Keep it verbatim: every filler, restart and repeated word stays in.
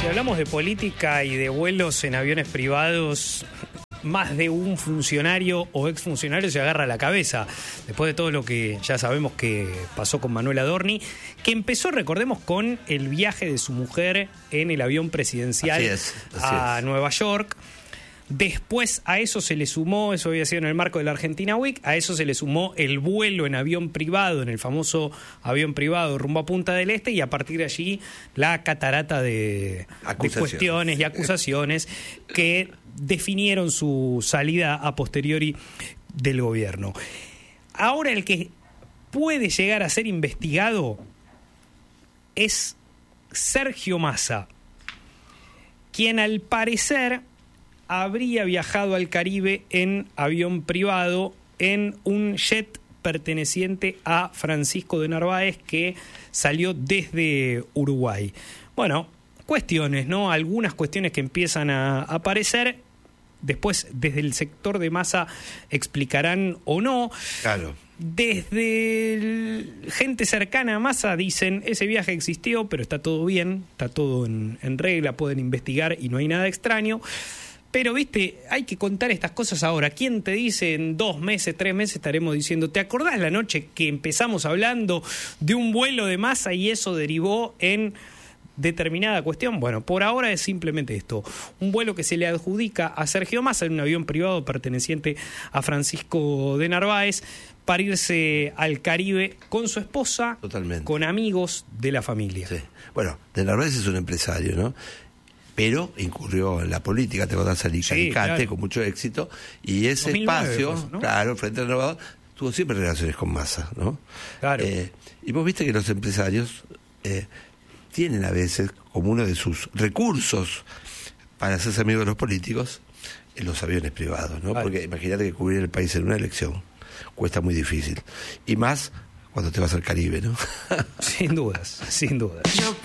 Si hablamos de política y de vuelos en aviones privados, más de un funcionario o exfuncionario se agarra la cabeza, después de todo lo que ya sabemos que pasó con Manuel Adorni, que empezó, recordemos, con el viaje de su mujer en el avión presidencial así es, así a es. Nueva York. Después a eso se le sumó, eso había sido en el marco de la Argentina Week, a eso se le sumó el vuelo en avión privado, en el famoso avión privado rumbo a Punta del Este, y a partir de allí la catarata de, de cuestiones y acusaciones que definieron su salida a posteriori del gobierno. Ahora el que puede llegar a ser investigado es Sergio Massa, quien al parecer habría viajado al Caribe en avión privado en un jet perteneciente a Francisco de Narváez que salió desde Uruguay. Bueno, cuestiones, ¿no? Algunas cuestiones que empiezan a aparecer. Después, desde el sector de Massa explicarán o no. Claro. Desde el, gente cercana a Massa dicen, ese viaje existió, pero está todo bien, está todo en, en regla, pueden investigar y no hay nada extraño. Pero, viste, hay que contar estas cosas ahora. ¿Quién te dice en dos meses, tres meses estaremos diciendo, ¿te acordás la noche que empezamos hablando de un vuelo de Massa y eso derivó en determinada cuestión? Bueno, por ahora es simplemente esto. Un vuelo que se le adjudica a Sergio Massa en un avión privado perteneciente a Francisco de Narváez para irse al Caribe con su esposa, totalmente, con amigos de la familia. Sí. Bueno, de Narváez es un empresario, ¿no? Pero incurrió en la política, te acordás, al Alicate, sí, claro, con mucho éxito, y ese dos mil nueve, espacio, pues, ¿no? Claro, Frente Renovador, tuvo siempre relaciones con Massa, ¿no? Claro. Eh, y vos viste que los empresarios eh, tienen a veces, como uno de sus recursos para hacerse amigos de los políticos, en los aviones privados, ¿no? Claro. Porque imagínate que cubrir el país en una elección cuesta muy difícil. Y más cuando te vas al Caribe, ¿no? Sin dudas, sin dudas.